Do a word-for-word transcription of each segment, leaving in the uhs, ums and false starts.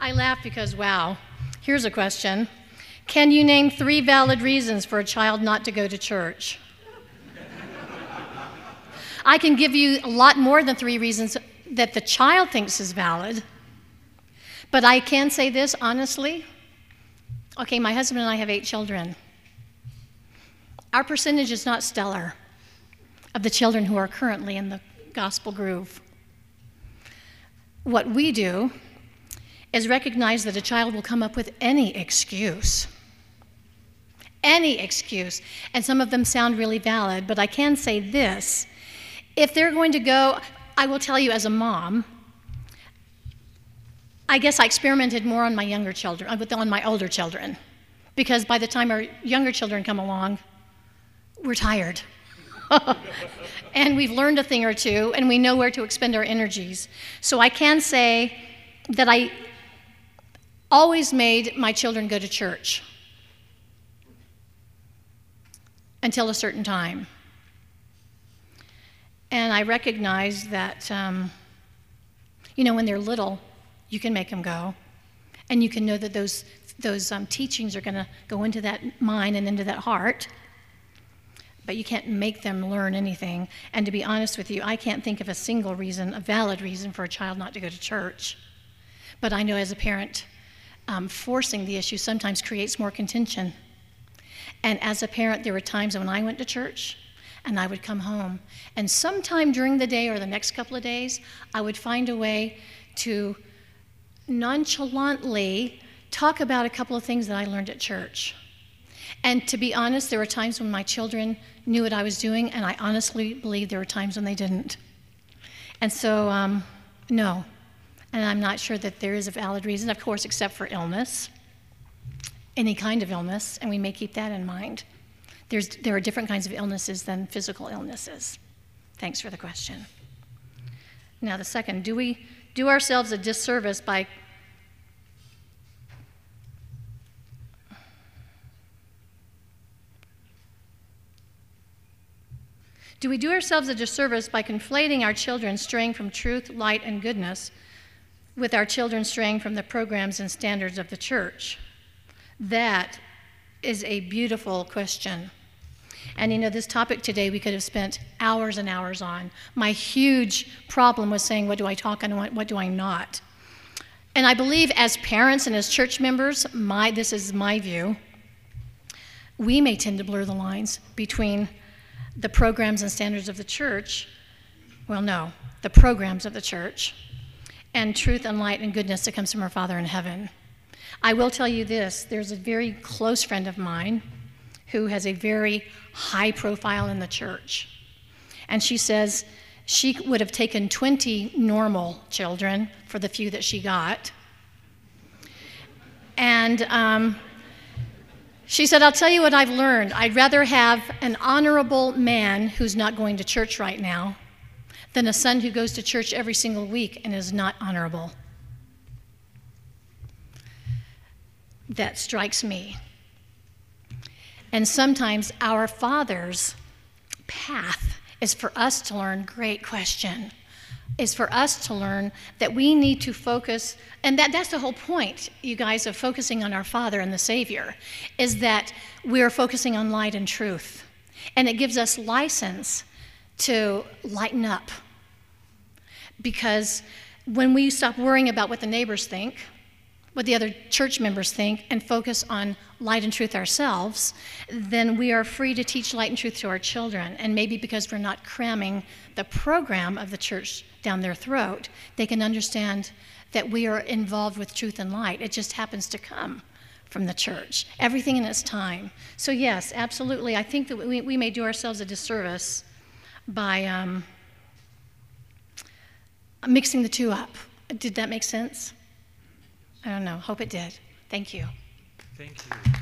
I laugh because, wow, here's a question. Can you name three valid reasons for a child not to go to church? I can give you a lot more than three reasons that the child thinks is valid, but I can say this honestly. Okay, my husband and I have eight children. Our percentage is not stellar of the children who are currently in the gospel groove. What we do is recognize that a child will come up with any excuse. Any excuse. And some of them sound really valid, but I can say this. If they're going to go, I will tell you as a mom, I guess I experimented more on my younger children, on my older children, because by the time our younger children come along, we're tired. And we've learned a thing or two, and we know where to expend our energies. So I can say that I always made my children go to church until a certain time. And I recognize that, um, you know, when they're little, you can make them go. And you can know that those, those um, teachings are going to go into that mind and into that heart. But you can't make them learn anything. And to be honest with you, I can't think of a single reason, a valid reason for a child not to go to church. But I know as a parent, um, forcing the issue sometimes creates more contention. And as a parent, there were times when I went to church and I would come home. And sometime during the day or the next couple of days, I would find a way to nonchalantly talk about a couple of things that I learned at church. And to be honest, there were times when my children knew what I was doing, and I honestly believe there were times when they didn't. And so, um, no. And I'm not sure that there is a valid reason, of course, except for illness, any kind of illness, and we may keep that in mind. There's, there are different kinds of illnesses than physical illnesses. Thanks for the question. Now, the second, do we do ourselves a disservice by Do we do ourselves a disservice by conflating our children straying from truth, light, and goodness with our children straying from the programs and standards of the church? That is a beautiful question. And you know, this topic today we could have spent hours and hours on. My huge problem was saying, what do I talk on and what do I not? And I believe as parents and as church members, my, this is my view, we may tend to blur the lines between the programs and standards of the church, well, no, the programs of the church, and truth and light and goodness that comes from our Father in heaven. I will tell you this, there's a very close friend of mine who has a very high profile in the church. And she says she would have taken twenty normal children for the few that she got. And um, she said, I'll tell you what I've learned. I'd rather have an honorable man who's not going to church right now than a son who goes to church every single week and is not honorable. That strikes me. And sometimes our Father's path is for us to learn, great question, is for us to learn that we need to focus, and that, that's the whole point, you guys, of focusing on our Father and the Savior, is that we're focusing on light and truth. And it gives us license to lighten up. Because when we stop worrying about what the neighbors think, what the other church members think, and focus on light and truth ourselves, then we are free to teach light and truth to our children. And maybe because we're not cramming the program of the church down their throat, they can understand that we are involved with truth and light. It just happens to come from the church. Everything in its time. So yes, absolutely. I think that we, we may do ourselves a disservice by um, mixing the two up. Did that make sense? I don't know. Hope it did. Thank you. Thank you.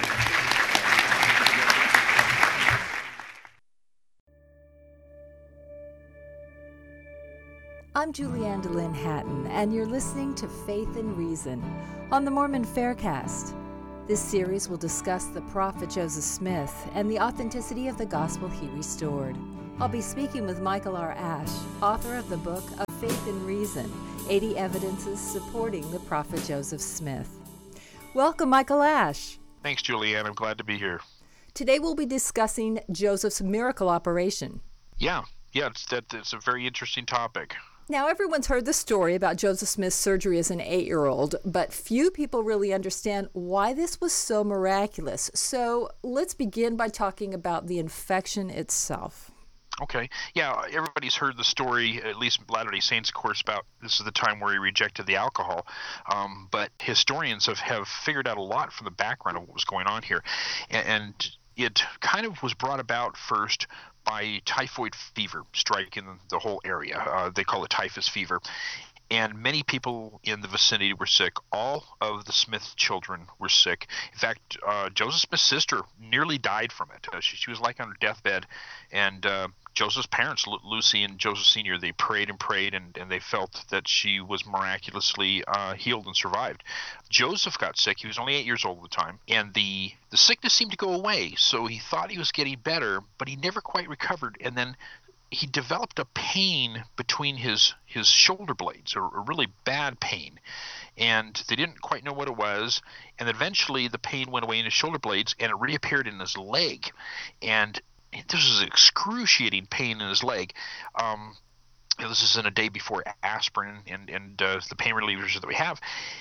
I'm Julianne DeLynn Hatton, and you're listening to Faith and Reason on the Mormon Faircast. This series will discuss the prophet Joseph Smith and the authenticity of the gospel he restored. I'll be speaking with Michael R. Ash, author of the book of Faith and Reason, eighty Evidences Supporting the Prophet Joseph Smith. Welcome, Michael Ash. Thanks, Julianne. I'm glad to be here. Today we'll be discussing Joseph's miracle operation. Yeah, yeah, it's, that, it's a very interesting topic. Now, everyone's heard the story about Joseph Smith's surgery as an eight-year-old, but few people really understand why this was so miraculous. So let's begin by talking about the infection itself. Okay. Yeah, everybody's heard the story, at least Latter-day Saints, of course, about this is the time where he rejected the alcohol. Um, but historians have, have figured out a lot from the background of what was going on here. And, and it kind of was brought about first by typhoid fever striking the whole area. Uh, they call it typhus fever. And many people in the vicinity were sick. All of the Smith children were sick. In fact, uh, Joseph Smith's sister nearly died from it. Uh, she, she was like on her deathbed. And uh, Joseph's parents, Lu- Lucy and Joseph Senior, they prayed and prayed, and, and they felt that she was miraculously uh, healed and survived. Joseph got sick. He was only eight years old at the time. And the, the sickness seemed to go away. So he thought he was getting better, but he never quite recovered. And then he developed a pain between his, his shoulder blades, a, a really bad pain. And they didn't quite know what it was. And eventually the pain went away in his shoulder blades, and it reappeared in his leg. And this was excruciating pain in his leg. Um, this is in a day before aspirin and, and uh, the pain relievers that we have.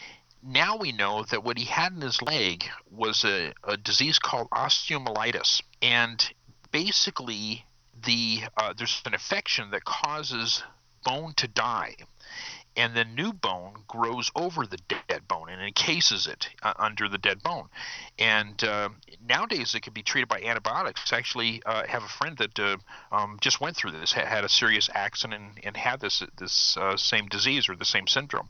Now we know that what he had in his leg was a, a disease called osteomyelitis. And basically, the uh, there's an infection that causes bone to die, and the new bone grows over the dead bone and encases it uh, under the dead bone. And uh, nowadays it can be treated by antibiotics. Actually, uh, have a friend that uh, um, just went through this, had a serious accident, and, and had this this uh, same disease or the same syndrome.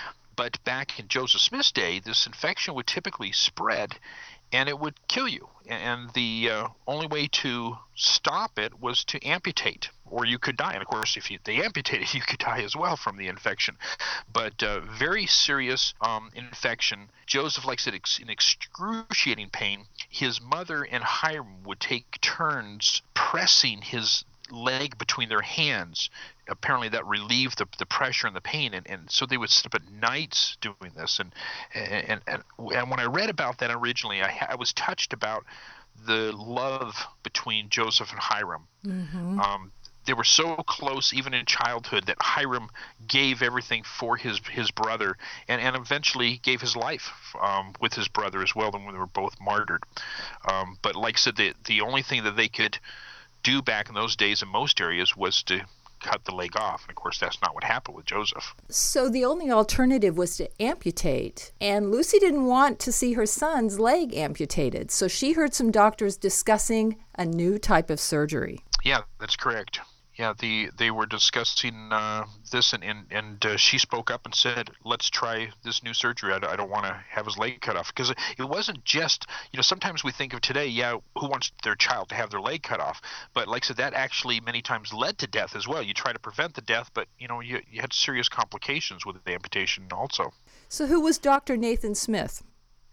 But back in Joseph Smith's day, this infection would typically spread, and it would kill you. And the uh, only way to stop it was to amputate, or you could die. And of course, if you, they amputated, you could die as well from the infection. But uh, very serious um, infection. Joseph, like I said, ex- in excruciating pain. His mother and Hiram would take turns pressing his leg between their hands. Apparently that relieved the, the pressure and the pain, and, and so they would sit up at nights doing this. And and and, and when I read about that originally, I, I was touched about the love between Joseph and Hiram. Mm-hmm. Um, they were so close, even in childhood, that Hiram gave everything for his his brother, and, and eventually gave his life um, with his brother as well. Then when they were both martyred. Um, but like I said, the the only thing that they could do back in those days in most areas was to cut the leg off. And of course, that's not what happened with Joseph. So the only alternative was to amputate. And Lucy didn't want to see her son's leg amputated. So she heard some doctors discussing a new type of surgery. Yeah, that's correct. Yeah, the they were discussing uh, this, and and, and uh, she spoke up and said, "Let's try this new surgery. I, I don't want to have his leg cut off." Because it, it wasn't just, you know, sometimes we think of today, yeah, who wants their child to have their leg cut off? But like I said, that actually many times led to death as well. You try to prevent the death, but you know, you, you had serious complications with the amputation also. So who was Doctor Nathan Smith?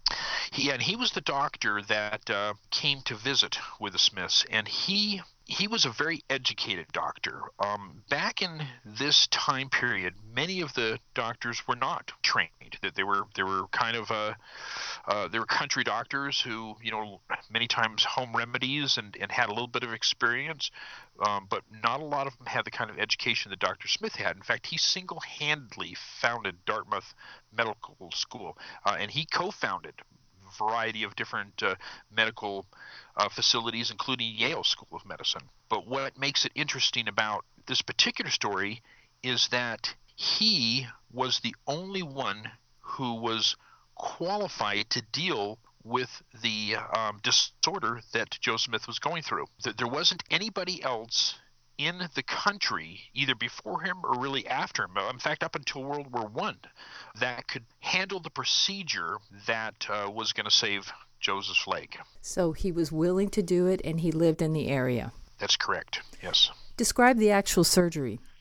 He and he was the doctor that uh, came to visit with the Smiths, and he. He was a very educated doctor. Um, back in this time period, many of the doctors were not trained. That they were they were kind of uh, uh, they were country doctors who, you know, many times home remedies and, and had a little bit of experience, um, but not a lot of them had the kind of education that Doctor Smith had. In fact, he single-handedly founded Dartmouth Medical School, uh, and he co-founded a variety of different uh, medical Uh, facilities, including Yale School of Medicine. But what makes it interesting about this particular story is that he was the only one who was qualified to deal with the um, disorder that Joseph Smith was going through. There wasn't anybody else in the country, either before him or really after him, in fact, up until World War One, that could handle the procedure that uh, was going to save Joseph's leg. So he was willing to do it, and he lived in the area. That's correct, yes. Describe the actual surgery.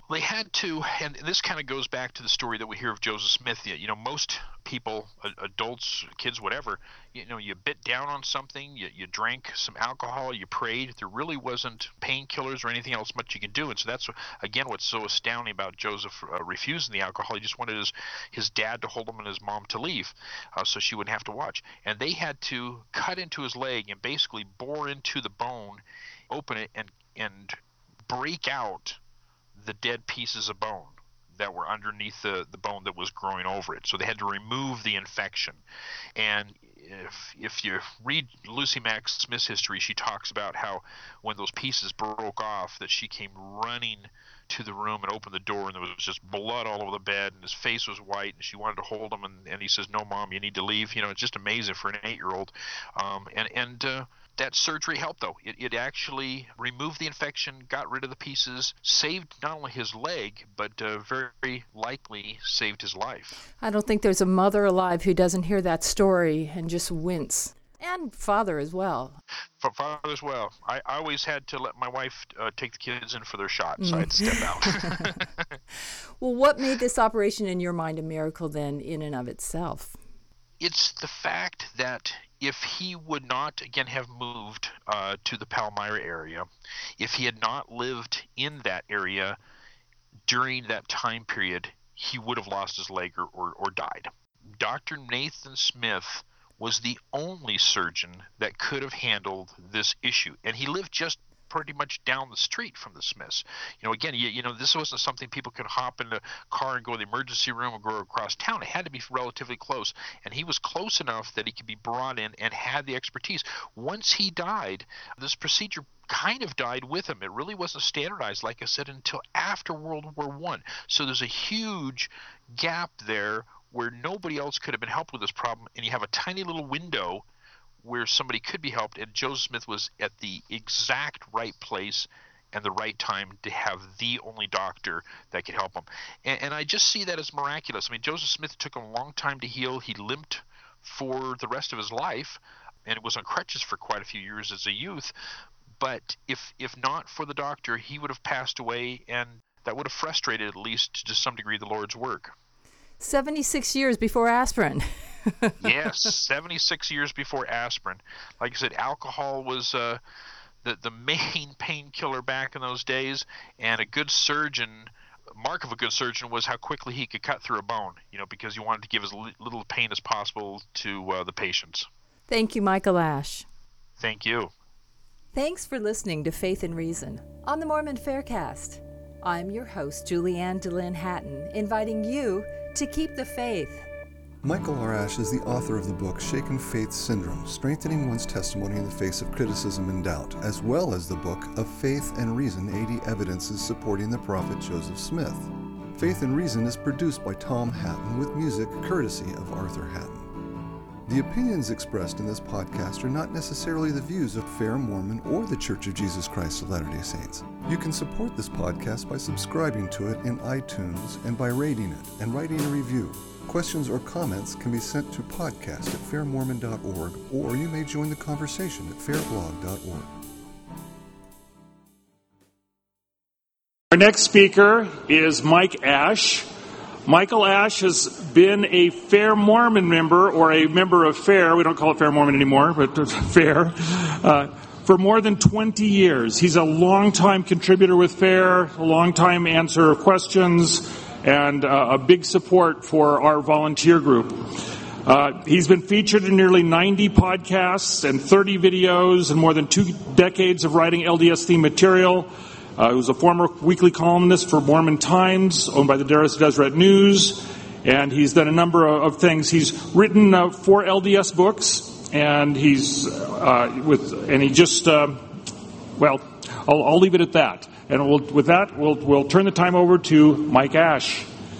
They had to, and this kind of goes back to the story that we hear of Joseph Smith. You know, most people, adults, kids, whatever, you know, you bit down on something, you, you drank some alcohol, you prayed. There really wasn't painkillers or anything else much you can do. And so that's, again, what's so astounding about Joseph uh, refusing the alcohol. He just wanted his, his dad to hold him and his mom to leave uh, so she wouldn't have to watch. And they had to cut into his leg and basically bore into the bone, open it, and and break out the dead pieces of bone that were underneath the, the bone that was growing over it. So they had to remove the infection. And if if you read Lucy Mack Smith's history, she talks about how when those pieces broke off, that she came running to the room and opened the door, and there was just blood all over the bed, and his face was white, and she wanted to hold him, and, and he says, "No, Mom, you need to leave." You know, it's just amazing for an eight-year-old. Um, and and uh, that surgery helped, though. It, it actually removed the infection, got rid of the pieces, saved not only his leg, but uh, very likely saved his life. I don't think there's a mother alive who doesn't hear that story and just wince. And father as well. For father as well. I, I always had to let my wife uh, take the kids in for their shot, so I had to step out. Well, what made this operation in your mind a miracle then in and of itself? It's the fact that if he would not, again, have moved uh, to the Palmyra area, if he had not lived in that area during that time period, he would have lost his leg or, or, or died. Doctor Nathan Smith was the only surgeon that could have handled this issue. And he lived just pretty much down the street from the Smiths. You know, again, you, you know, this wasn't something people could hop in a car and go to the emergency room or go across town. It had to be relatively close. And he was close enough that he could be brought in and had the expertise. Once he died, this procedure kind of died with him. It really wasn't standardized, like I said, until after World War One. So there's a huge gap there where nobody else could have been helped with this problem, and you have a tiny little window where somebody could be helped, and Joseph Smith was at the exact right place and the right time to have the only doctor that could help him. And, and I just see that as miraculous. I mean, Joseph Smith took a long time to heal. He limped for the rest of his life, and was on crutches for quite a few years as a youth. But if if not for the doctor, he would have passed away, and that would have frustrated, at least to some degree, the Lord's work. seventy-six years before aspirin. Yes, seventy-six years before aspirin. Like I said, alcohol was uh, the, the main painkiller back in those days, and a good surgeon, mark of a good surgeon was how quickly he could cut through a bone, you know, because he wanted to give as little pain as possible to uh, the patients. Thank you, Michael Ash. Thank you. Thanks for listening to Faith and Reason on the Mormon Faircast. I'm your host, Julianne DeLynn Hatton, inviting you to keep the faith. Michael R. Ash is the author of the book Shaken Faith Syndrome, Strengthening One's Testimony in the Face of Criticism and Doubt, as well as the book of Faith and Reason, eighty Evidences Supporting the Prophet Joseph Smith. Faith and Reason is produced by Tom Hatton with music courtesy of Arthur Hatton. The opinions expressed in this podcast are not necessarily the views of Fair Mormon or the Church of Jesus Christ of Latter-day Saints. You can support this podcast by subscribing to it in iTunes and by rating it and writing a review. Questions or comments can be sent to podcast at fair mormon dot org, or you may join the conversation at fair blog dot org. Our next speaker is Mike Ash. Michael Ash has been a Fair Mormon member, or a member of Fair, we don't call it Fair Mormon anymore, but Fair, uh, for more than twenty years. He's a longtime contributor with Fair, a longtime answer of questions, and uh, a big support for our volunteer group. Uh, he's been featured in nearly ninety podcasts and thirty videos and more than two decades of writing L D S-themed material. Uh, he was a former weekly columnist for Mormon Times, owned by the Deseret News, and he's done a number of, of things. He's written uh, four L D S books, and he's uh, with, and he just, uh, well, I'll, I'll leave it at that. And we'll, with that, we'll we'll turn the time over to Mike Ash.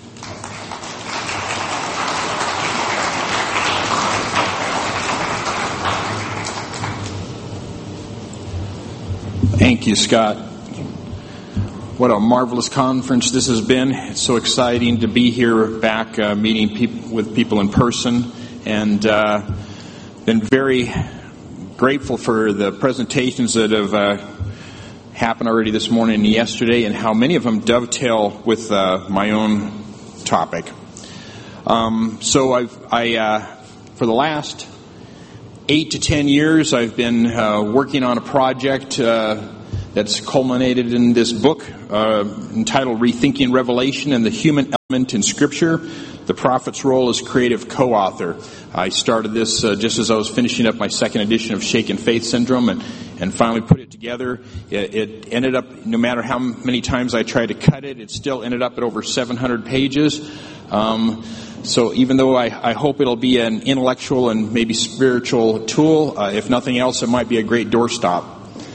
Thank you, Scott. What a marvelous conference this has been. It's so exciting to be here back uh, meeting people with people in person, and uh, been very grateful for the presentations that have uh, happened already this morning and yesterday, and how many of them dovetail with uh, my own topic. Um, so I've, I, uh, for the last eight to ten years, I've been uh, working on a project uh, that's culminated in this book uh, entitled Rethinking Revelation and the Human Element in Scripture, the Prophet's Role as Creative Co-Author. I started this uh, just as I was finishing up my second edition of Shaken Faith Syndrome, and, and finally put it together. It, it ended up, no matter how many times I tried to cut it, it still ended up at over seven hundred pages. Um, so even though I, I hope it'll be an intellectual and maybe spiritual tool, uh, if nothing else, it might be a great doorstop.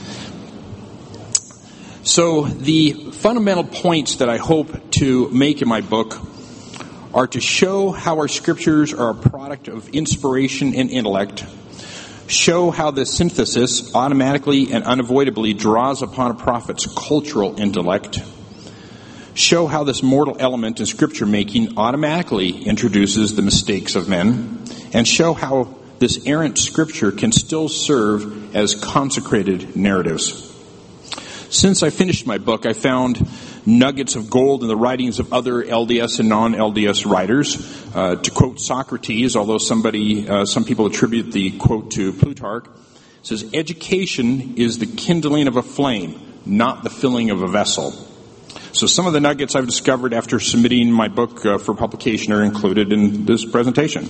So the fundamental points that I hope to make in my book are to show how our scriptures are a product of inspiration and intellect, show how the synthesis automatically and unavoidably draws upon a prophet's cultural intellect, show how this mortal element in scripture making automatically introduces the mistakes of men, and show how this errant scripture can still serve as consecrated narratives. Since I finished my book, I found nuggets of gold in the writings of other L D S and non-L D S writers. Uh, to quote Socrates, although somebody, uh, some people attribute the quote to Plutarch, it says, "Education is the kindling of a flame, not the filling of a vessel." So some of the nuggets I've discovered after submitting my book uh, for publication are included in this presentation.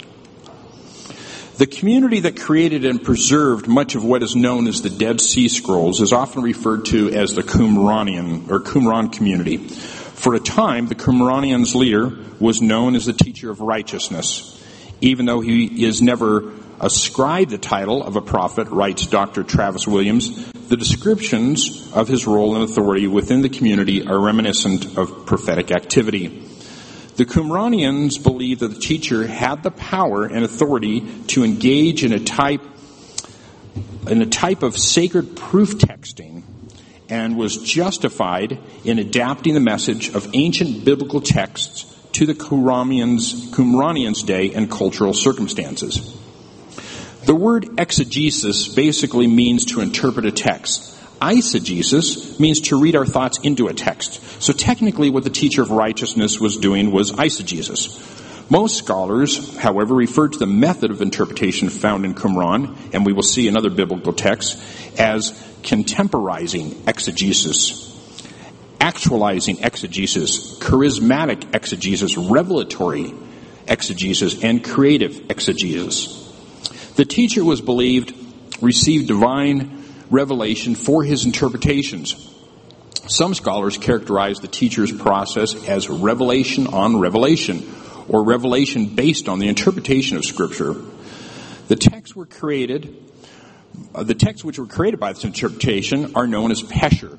The community that created and preserved much of what is known as the Dead Sea Scrolls is often referred to as the Qumranian or Qumran community. For a time, the Qumranian's leader was known as the teacher of righteousness. Even though he is never ascribed the title of a prophet, writes Doctor Travis Williams, the descriptions of his role and authority within the community are reminiscent of prophetic activity. The Qumranians believed that the teacher had the power and authority to engage in a type in a type of sacred proof texting and was justified in adapting the message of ancient biblical texts to the Qumranians' Qumranians' day and cultural circumstances. The word exegesis basically means to interpret a text. Eisegesis means to read our thoughts into a text. So technically what the teacher of righteousness was doing was eisegesis. Most scholars, however, refer to the method of interpretation found in Qumran, and we will see in other biblical texts, as contemporizing exegesis, actualizing exegesis, charismatic exegesis, revelatory exegesis, and creative exegesis. The teacher was believed received divine revelation for his interpretations. Some scholars characterize the teacher's process as revelation on revelation, or revelation based on the interpretation of Scripture. The texts were created, uh, the texts which were created by this interpretation are known as Pesher.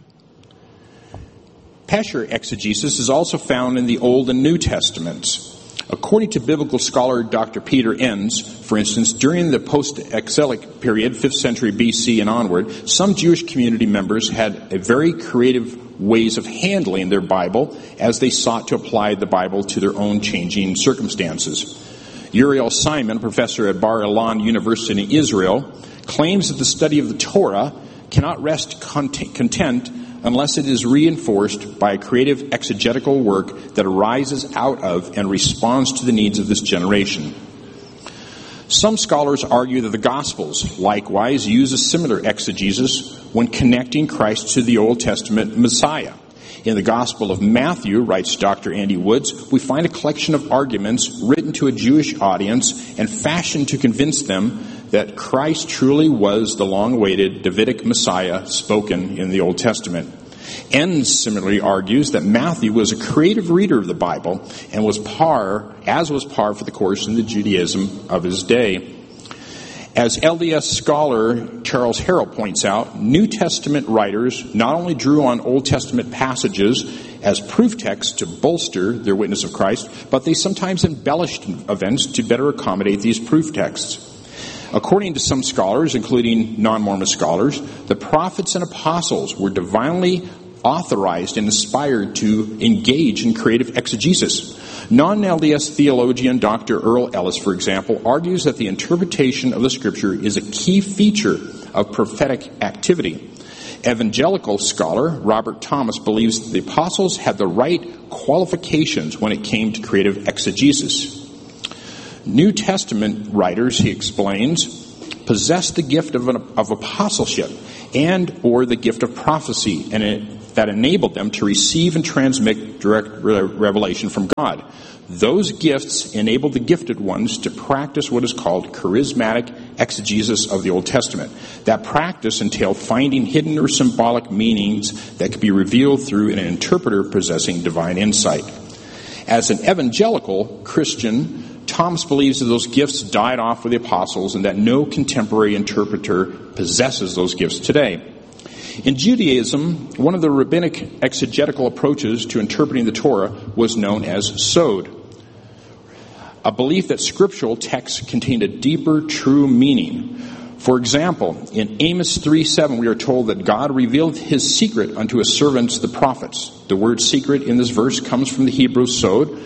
Pesher exegesis is also found in the Old and New Testaments. According to biblical scholar Doctor Peter Enns, for instance, during the post-exilic period, fifth century B C and onward, some Jewish community members had a very creative ways of handling their Bible as they sought to apply the Bible to their own changing circumstances. Uriel Simon, professor at Bar Ilan University in Israel, claims that the study of the Torah cannot rest content unless it is reinforced by a creative exegetical work that arises out of and responds to the needs of this generation. Some scholars argue that the Gospels, likewise, use a similar exegesis when connecting Christ to the Old Testament Messiah. In the Gospel of Matthew, writes Doctor Andy Woods, we find a collection of arguments written to a Jewish audience and fashioned to convince them that Christ truly was the long-awaited Davidic Messiah spoken in the Old Testament. Enns similarly argues that Matthew was a creative reader of the Bible and was par, as was par for the course in the Judaism of his day. As L D S scholar Charles Harrell points out, New Testament writers not only drew on Old Testament passages as proof texts to bolster their witness of Christ, but they sometimes embellished events to better accommodate these proof texts. According to some scholars, including non-Mormon scholars, the prophets and apostles were divinely authorized and inspired to engage in creative exegesis. Non-L D S theologian Doctor Earl Ellis, for example, argues that the interpretation of the Scripture is a key feature of prophetic activity. Evangelical scholar Robert Thomas believes that the apostles had the right qualifications when it came to creative exegesis. New Testament writers, he explains, possess the gift of, an, of apostleship and or the gift of prophecy, and it, that enabled them to receive and transmit direct re- revelation from God. Those gifts enabled the gifted ones to practice what is called charismatic exegesis of the Old Testament. That practice entailed finding hidden or symbolic meanings that could be revealed through an interpreter possessing divine insight. As an evangelical Christian, Thomas believes that those gifts died off with the apostles and that no contemporary interpreter possesses those gifts today. In Judaism, one of the rabbinic exegetical approaches to interpreting the Torah was known as sod, a belief that scriptural texts contained a deeper, true meaning. For example, in Amos three seven, we are told that God revealed his secret unto his servants, the prophets. The word secret in this verse comes from the Hebrew sod.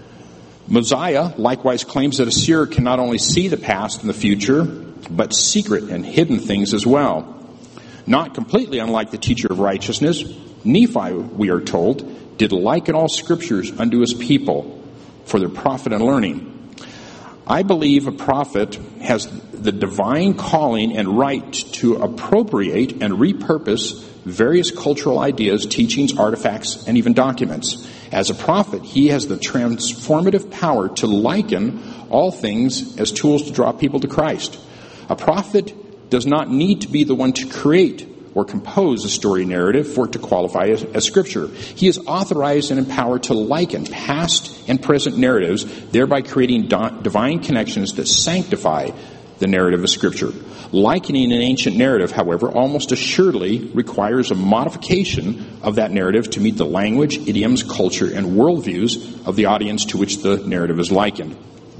Mosiah likewise claims that a seer can not only see the past and the future, but secret and hidden things as well. Not completely unlike the teacher of righteousness, Nephi, we are told, did liken all scriptures unto his people for their profit and learning. I believe a prophet has the divine calling and right to appropriate and repurpose various cultural ideas, teachings, artifacts, and even documents. As a prophet, he has the transformative power to liken all things as tools to draw people to Christ. A prophet does not need to be the one to create or compose a story narrative for it to qualify as, as scripture. He is authorized and empowered to liken past and present narratives, thereby creating do- divine connections that sanctify the narrative of scripture. Likening an ancient narrative, however, almost assuredly requires a modification of that narrative to meet the language, idioms, culture, and worldviews of the audience to which the narrative is likened.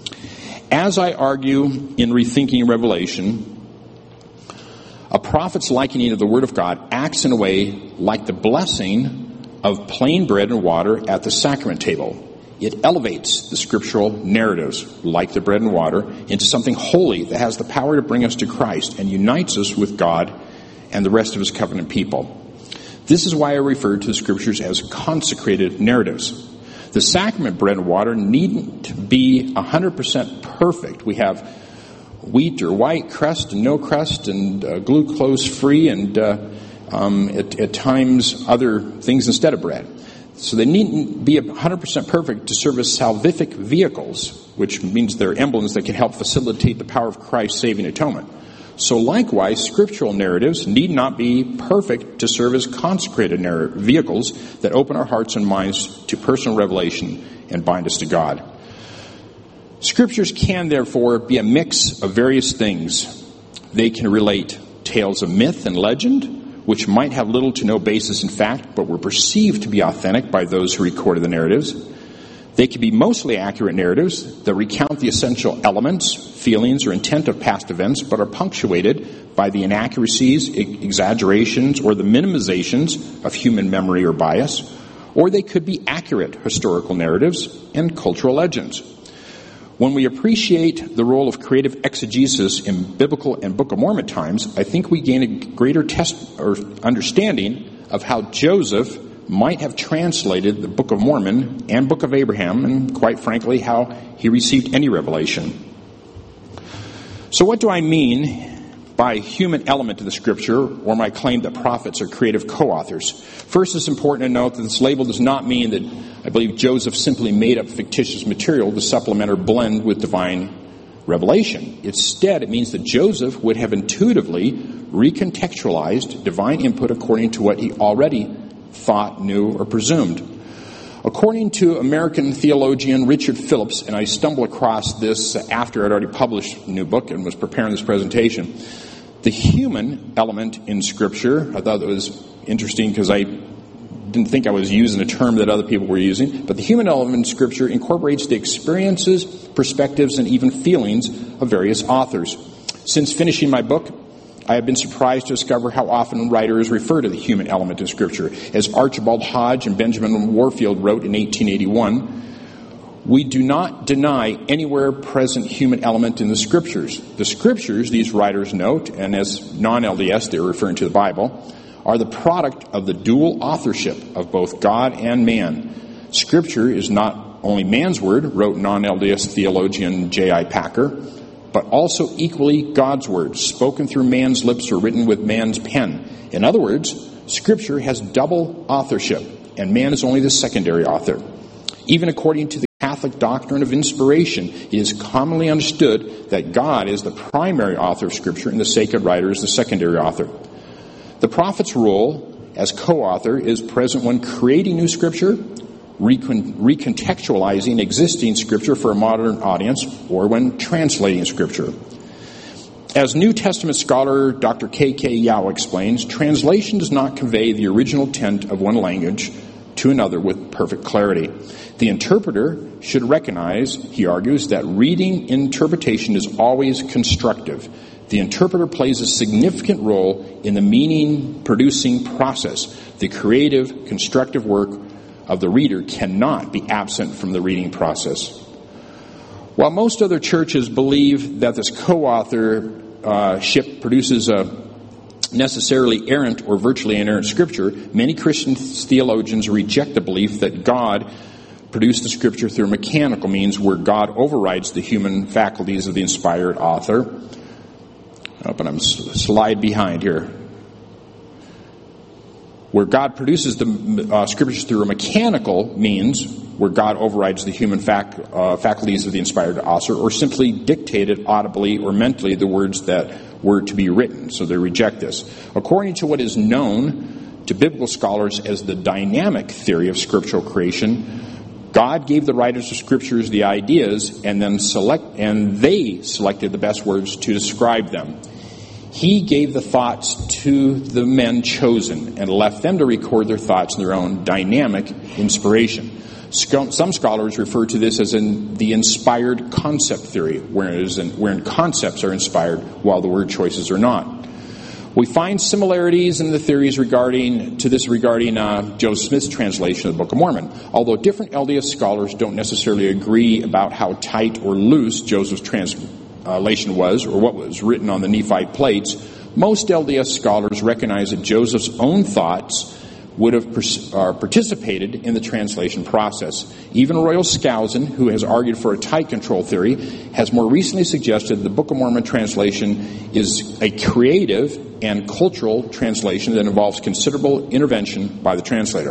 As I argue in Rethinking Revelation, a prophet's likening of the Word of God acts in a way like the blessing of plain bread and water at the sacrament table. It elevates the scriptural narratives, like the bread and water, into something holy that has the power to bring us to Christ and unites us with God and the rest of his covenant people. This is why I refer to the scriptures as consecrated narratives. The sacrament bread and water needn't be one hundred percent perfect. We have wheat or white crust and no crust and uh, glucose-free and uh, um, at, at times other things instead of bread. So they needn't be one hundred percent perfect to serve as salvific vehicles, which means they're emblems that can help facilitate the power of Christ's saving atonement. So likewise, scriptural narratives need not be perfect to serve as consecrated narr- vehicles that open our hearts and minds to personal revelation and bind us to God. Scriptures can, therefore, be a mix of various things. They can relate tales of myth and legend, which might have little to no basis in fact, but were perceived to be authentic by those who recorded the narratives. They can be mostly accurate narratives that recount the essential elements, feelings, or intent of past events, but are punctuated by the inaccuracies, exaggerations, or the minimizations of human memory or bias. Or they could be accurate historical narratives and cultural legends. When we appreciate the role of creative exegesis in biblical and Book of Mormon times, I think we gain a greater test or understanding of how Joseph might have translated the Book of Mormon and Book of Abraham, and quite frankly, how he received any revelation. So what do I mean by human element to the scripture, or my claim that prophets are creative co-authors? First, it's important to note that this label does not mean that I believe Joseph simply made up fictitious material to supplement or blend with divine revelation. Instead, it means that Joseph would have intuitively recontextualized divine input according to what he already thought, knew, or presumed. According to American theologian Richard Phillips, and I stumbled across this after I'd already published a new book and was preparing this presentation, the human element in Scripture, I thought it was interesting because I didn't think I was using a term that other people were using, but the human element in Scripture incorporates the experiences, perspectives, and even feelings of various authors. Since finishing my book, I have been surprised to discover how often writers refer to the human element in Scripture. As Archibald Hodge and Benjamin Warfield wrote in eighteen eighty-one, we do not deny anywhere present human element in the Scriptures. The Scriptures, these writers note, and as non-L D S they're referring to the Bible, are the product of the dual authorship of both God and man. Scripture is not only man's word, wrote non-L D S theologian J I Packer, but also equally God's words, spoken through man's lips or written with man's pen. In other words, Scripture has double authorship, and man is only the secondary author. Even according to the Catholic doctrine of inspiration, it is commonly understood that God is the primary author of Scripture and the sacred writer is the secondary author. The prophet's role as co-author is present when creating new Scripture, recon- recontextualizing existing Scripture for a modern audience, or when translating Scripture. As New Testament scholar Doctor K K Yao explains, translation does not convey the original intent of one language to another with perfect clarity. The interpreter should recognize, he argues, that reading interpretation is always constructive. The interpreter plays a significant role in the meaning-producing process. The creative, constructive work of the reader cannot be absent from the reading process. While most other churches believe that this co-authorship produces a necessarily errant or virtually inerrant Scripture, many Christian theologians reject the belief that God produced the Scripture through mechanical means where God overrides the human faculties of the inspired author. Oh, but I'm slide behind here. Where God produces the uh, Scriptures through a mechanical means, where God overrides the human fac- uh, faculties of the inspired author, or simply dictated audibly or mentally the words that were to be written. So they reject this. According to what is known to biblical scholars as the dynamic theory of scriptural creation, God gave the writers of Scriptures the ideas, and then select, and they selected the best words to describe them. He gave the thoughts to the men chosen and left them to record their thoughts in their own dynamic inspiration. Some scholars refer to this as in the inspired concept theory, whereas in, wherein concepts are inspired while the word choices are not. We find similarities in the theories regarding to this regarding uh, Joseph Smith's translation of the Book of Mormon. Although different L D S scholars don't necessarily agree about how tight or loose Joseph's translation was, or what was written on the Nephite plates, most L D S scholars recognize that Joseph's own thoughts would have uh, participated in the translation process. Even Royal Skousen, who has argued for a tight control theory, has more recently suggested the Book of Mormon translation is a creative and cultural translation that involves considerable intervention by the translator.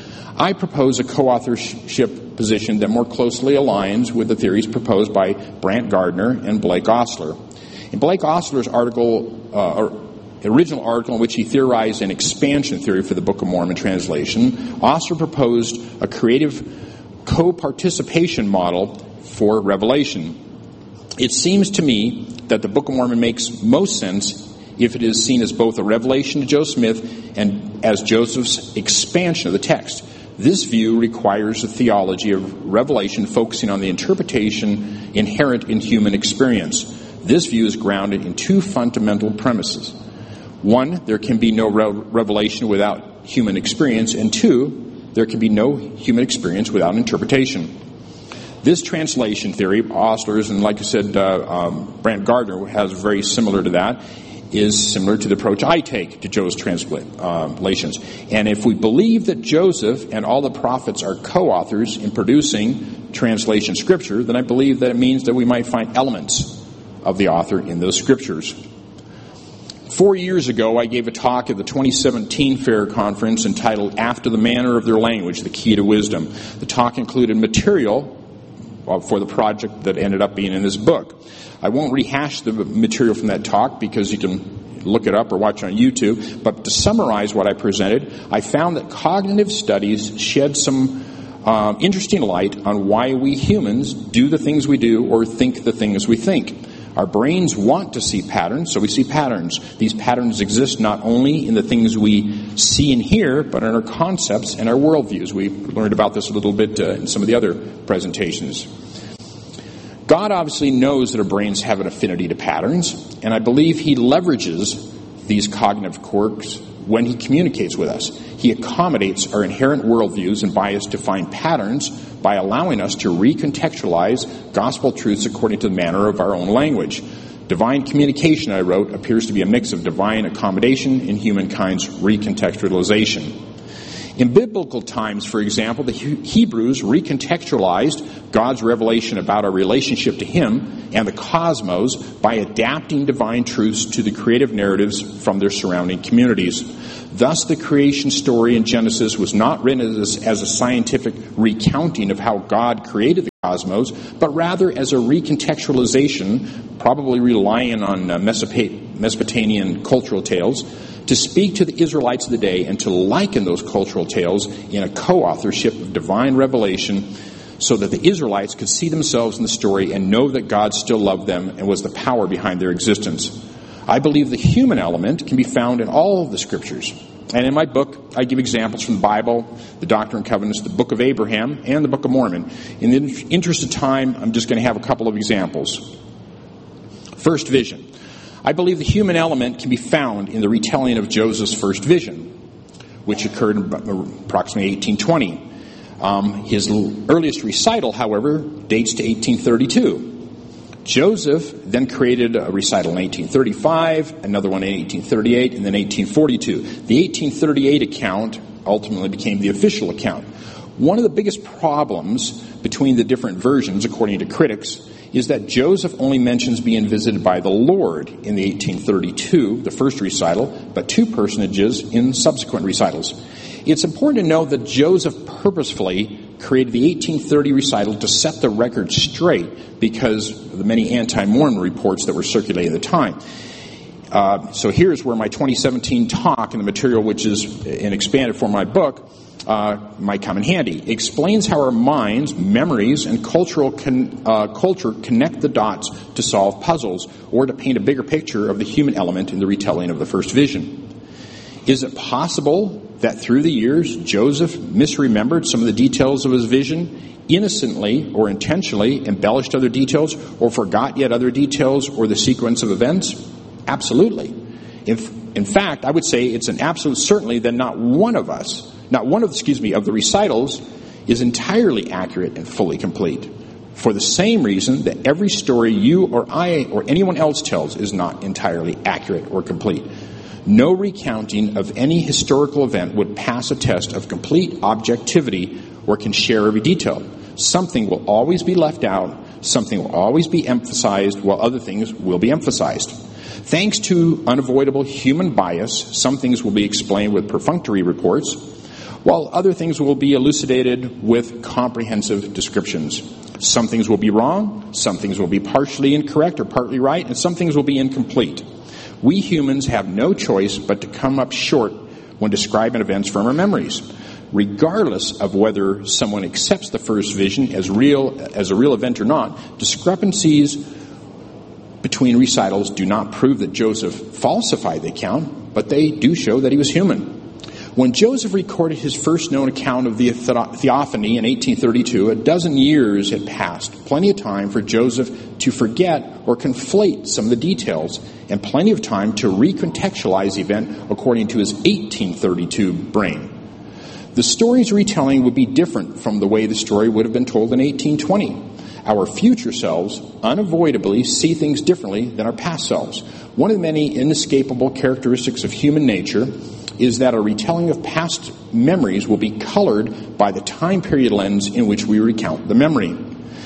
I propose a co-authorship position that more closely aligns with the theories proposed by Brant Gardner and Blake Ostler. In Blake Ostler's article, uh, or original article in which he theorized an expansion theory for the Book of Mormon translation, Ostler proposed a creative co-participation model for revelation. It seems to me that the Book of Mormon makes most sense if it is seen as both a revelation to Joseph Smith and as Joseph's expansion of the text. This view requires a theology of revelation focusing on the interpretation inherent in human experience. This view is grounded in two fundamental premises. One, there can be no re- revelation without human experience, and two, there can be no human experience without interpretation. This translation theory, Ostler's, and like I said, uh, um, Brant Gardner has very similar to that, is similar to the approach I take to Joseph's translations. And if we believe that Joseph and all the prophets are co-authors in producing translation scripture, then I believe that it means that we might find elements of the author in those scriptures. Four years ago, I gave a talk at the twenty seventeen Fair Conference entitled After the Manner of Their Language, The Key to Wisdom. The talk included material for the project that ended up being in this book. I won't rehash the material from that talk because you can look it up or watch it on YouTube, but to summarize what I presented, I found that cognitive studies shed some um, interesting light on why we humans do the things we do or think the things we think. Our brains want to see patterns, so we see patterns. These patterns exist not only in the things we see and hear, but in our concepts and our worldviews. We learned about this a little bit uh, in some of the other presentations. God obviously knows that our brains have an affinity to patterns, and I believe He leverages these cognitive quirks when He communicates with us. He accommodates our inherent worldviews and bias to find patterns by allowing us to recontextualize gospel truths according to the manner of our own language. Divine communication, I wrote, appears to be a mix of divine accommodation and humankind's recontextualization. In biblical times, for example, the Hebrews recontextualized God's revelation about our relationship to Him and the cosmos by adapting divine truths to the creative narratives from their surrounding communities. Thus, the creation story in Genesis was not written as, as a scientific recounting of how God created the cosmos, but rather as a recontextualization, probably relying on uh, Mesopotamian cultural tales, to speak to the Israelites of the day and to liken those cultural tales in a co-authorship of divine revelation so that the Israelites could see themselves in the story and know that God still loved them and was the power behind their existence. I believe the human element can be found in all of the Scriptures. And in my book, I give examples from the Bible, the Doctrine and Covenants, the Book of Abraham, and the Book of Mormon. In the interest of time, I'm just going to have a couple of examples. First vision. I believe the human element can be found in the retelling of Joseph's first vision, which occurred in approximately eighteen twenty. Um, his earliest recital, however, dates to eighteen thirty-two. Joseph then created a recital in eighteen thirty-five, another one in eighteen thirty-eight, and then eighteen forty-two. The eighteen thirty-eight account ultimately became the official account. One of the biggest problems between the different versions, according to critics, is that Joseph only mentions being visited by the Lord in the eighteen thirty-two, the first recital, but two personages in subsequent recitals. It's important to note that Joseph purposefully created the eighteen thirty recital to set the record straight because of the many anti-Mormon reports that were circulating at the time. Uh, so here's where my twenty seventeen talk and the material which is in expanded form of my book uh, might come in handy. It explains how our minds, memories, and cultural con- uh, culture connect the dots to solve puzzles or to paint a bigger picture of the human element in the retelling of the first vision. Is it possible that through the years Joseph misremembered some of the details of his vision, innocently or intentionally embellished other details, or forgot yet other details or the sequence of events? Absolutely. If, in fact, I would say it's an absolute certainty that not one of us, not one of, excuse me, of the recitals is entirely accurate and fully complete. For the same reason that every story you or I or anyone else tells is not entirely accurate or complete. No recounting of any historical event would pass a test of complete objectivity or can share every detail. Something will always be left out, something will always be emphasized, while other things will be emphasized. Thanks to unavoidable human bias, some things will be explained with perfunctory reports, while other things will be elucidated with comprehensive descriptions. Some things will be wrong, some things will be partially incorrect or partly right, and some things will be incomplete. We humans have no choice but to come up short when describing events from our memories. Regardless of whether someone accepts the first vision as real, as a real event or not, discrepancies between recitals do not prove that Joseph falsified the account, but they do show that he was human. When Joseph recorded his first known account of the theophany in eighteen thirty-two, a dozen years had passed, plenty of time for Joseph to forget or conflate some of the details, and plenty of time to recontextualize the event according to his eighteen thirty-two brain. The story's retelling would be different from the way the story would have been told in eighteen twenty. Our future selves unavoidably see things differently than our past selves. One of the many inescapable characteristics of human nature is that a retelling of past memories will be colored by the time period lens in which we recount the memory.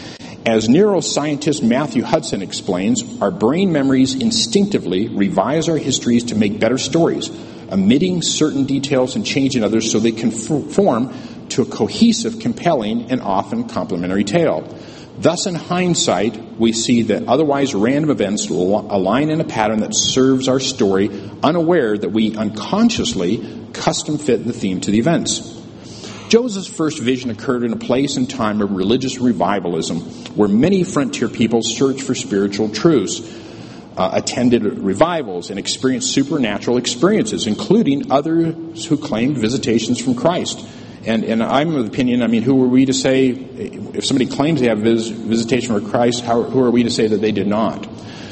As neuroscientist Matthew Hudson explains, our brain memories instinctively revise our histories to make better stories, omitting certain details and changing others so they conform to a cohesive, compelling, and often complementary tale. Thus, in hindsight, we see that otherwise random events will align in a pattern that serves our story, unaware that we unconsciously custom fit the theme to the events. Joseph's first vision occurred in a place and time of religious revivalism, where many frontier people searched for spiritual truths, uh, attended revivals, and experienced supernatural experiences, including others who claimed visitations from Christ. And, and I'm of the opinion, I mean, who are we to say, if somebody claims they have vis, visitation from Christ, how, who are we to say that they did not?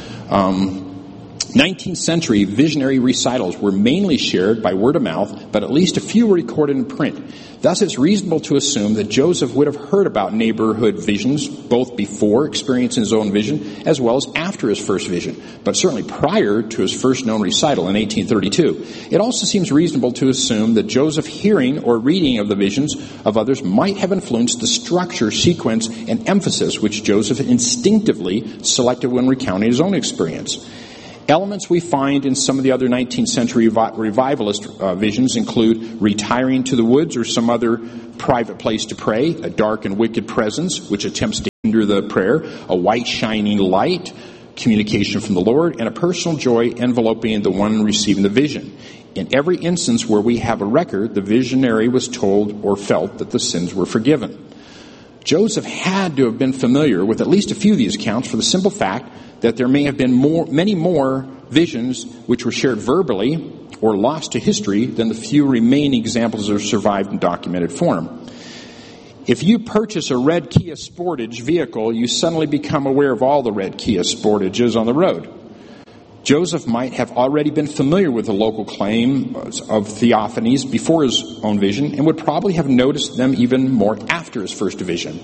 Um, nineteenth century visionary recitals were mainly shared by word of mouth, but at least a few were recorded in print. Thus, it's reasonable to assume that Joseph would have heard about neighborhood visions both before experiencing his own vision as well as after his first vision, but certainly prior to his first known recital in eighteen thirty-two. It also seems reasonable to assume that Joseph hearing or reading of the visions of others might have influenced the structure, sequence, and emphasis which Joseph instinctively selected when recounting his own experience. Elements we find in some of the other nineteenth century revivalist uh, visions include retiring to the woods or some other private place to pray, a dark and wicked presence which attempts to hinder the prayer, a white shining light, communication from the Lord, and a personal joy enveloping the one receiving the vision. In every instance where we have a record, the visionary was told or felt that the sins were forgiven. Joseph had to have been familiar with at least a few of these accounts for the simple fact that there may have been more, many more visions which were shared verbally or lost to history than the few remaining examples that have survived in documented form. If you purchase a red Kia Sportage vehicle, you suddenly become aware of all the red Kia Sportages on the road. Joseph might have already been familiar with the local claim of theophanies before his own vision and would probably have noticed them even more after his first vision.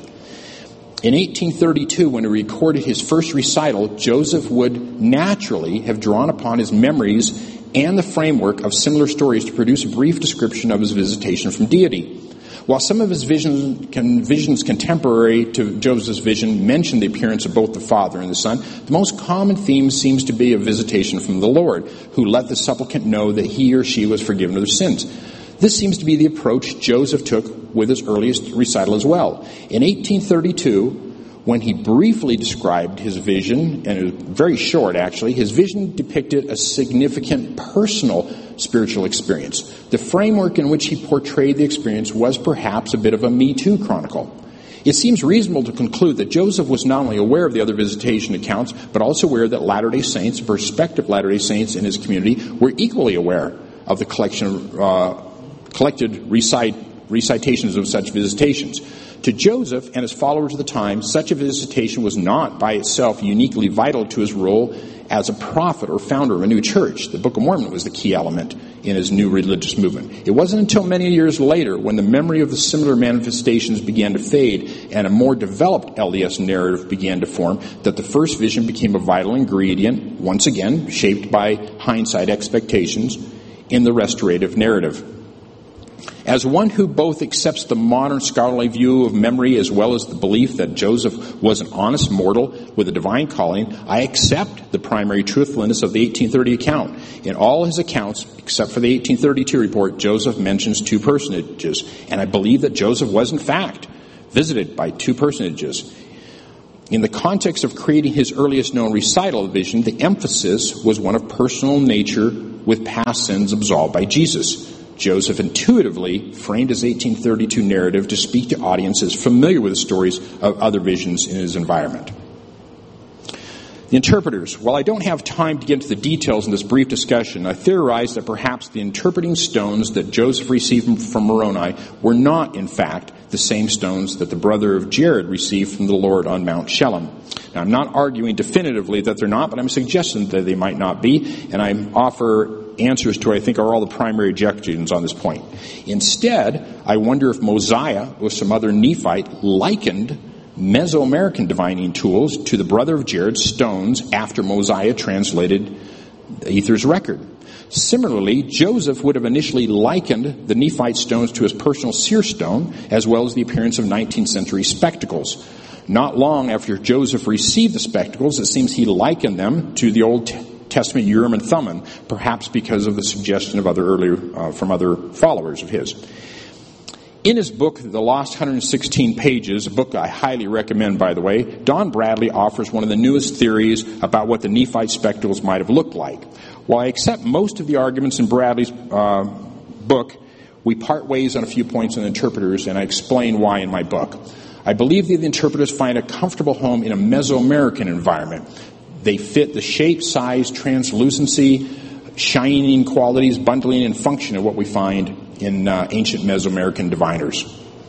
In eighteen thirty-two, when he recorded his first recital, Joseph would naturally have drawn upon his memories and the framework of similar stories to produce a brief description of his visitation from deity. While some of his visions, visions contemporary to Joseph's vision mention the appearance of both the Father and the Son, the most common theme seems to be a visitation from the Lord, who let the supplicant know that he or she was forgiven of their sins. This seems to be the approach Joseph took with his earliest recital as well. In eighteen thirty-two, when he briefly described his vision, and it was very short actually, his vision depicted a significant personal spiritual experience. The framework in which he portrayed the experience was perhaps a bit of a Me Too chronicle. It seems reasonable to conclude that Joseph was not only aware of the other visitation accounts, but also aware that Latter-day Saints, prospective Latter-day Saints in his community, were equally aware of the collection of uh, collected recite, recitations of such visitations. To Joseph and his followers at the time, such a visitation was not by itself uniquely vital to his role as a prophet or founder of a new church. The Book of Mormon was the key element in his new religious movement. It wasn't until many years later, when the memory of the similar manifestations began to fade and a more developed L D S narrative began to form, that the first vision became a vital ingredient, once again shaped by hindsight expectations, in the restorative narrative. As one who both accepts the modern scholarly view of memory as well as the belief that Joseph was an honest mortal with a divine calling, I accept the primary truthfulness of the eighteen thirty account. In all his accounts, except for the eighteen thirty-two report, Joseph mentions two personages, and I believe that Joseph was in fact visited by two personages. In the context of creating his earliest known recital of vision, the emphasis was one of personal nature with past sins absolved by Jesus. Joseph intuitively framed his eighteen thirty-two narrative to speak to audiences familiar with the stories of other visions in his environment. The interpreters. While I don't have time to get into the details in this brief discussion, I theorize that perhaps the interpreting stones that Joseph received from Moroni were not, in fact, the same stones that the brother of Jared received from the Lord on Mount Shelem. Now, I'm not arguing definitively that they're not, but I'm suggesting that they might not be, and I offer answers to, I think, are all the primary objections on this point. Instead, I wonder if Mosiah or some other Nephite likened Mesoamerican divining tools to the brother of Jared's stones after Mosiah translated Ether's record. Similarly, Joseph would have initially likened the Nephite stones to his personal seer stone, as well as the appearance of nineteenth century spectacles. Not long after Joseph received the spectacles, it seems he likened them to the Old Testament Urim and Thummim, perhaps because of the suggestion of other earlier uh, from other followers of his. In his book, The Lost one hundred sixteen Pages, a book I highly recommend, by the way, Don Bradley offers one of the newest theories about what the Nephite spectacles might have looked like. While I accept most of the arguments in Bradley's uh, book, we part ways on a few points on the interpreters, and I explain why in my book. I believe that the interpreters find a comfortable home in a Mesoamerican environment. They fit the shape, size, translucency, shining qualities, bundling, and function of what we find in uh, ancient Mesoamerican diviners.